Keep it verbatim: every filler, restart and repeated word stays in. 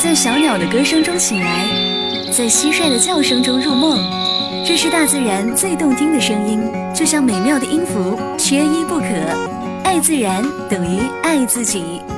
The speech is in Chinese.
在小鸟的歌声中醒来，在蟋蟀的叫声中入梦。这是大自然最动听的声音，就像美妙的音符，缺一不可。爱自然等于爱自己。